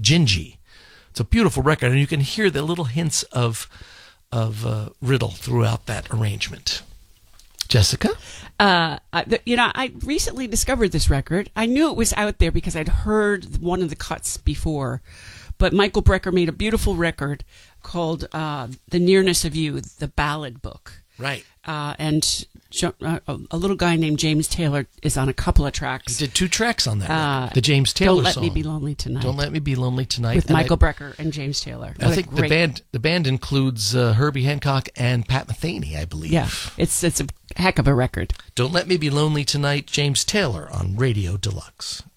Gingy. It's a beautiful record, and you can hear the little hints of Riddle throughout that arrangement. Jessica? I recently discovered this record. I knew it was out there because I'd heard one of the cuts before, but Michael Brecker made a beautiful record called The Nearness of You, the ballad book. Right. And a little guy named James Taylor is on a couple of tracks. He did 2 tracks on that record. The James Taylor song. Don't Let Me Be Lonely Tonight. Don't Let Me Be Lonely Tonight. With Michael Brecker and James Taylor. I think the band includes Herbie Hancock and Pat Metheny, I believe. Yeah, it's a heck of a record. Don't Let Me Be Lonely Tonight, James Taylor on Radio Deluxe.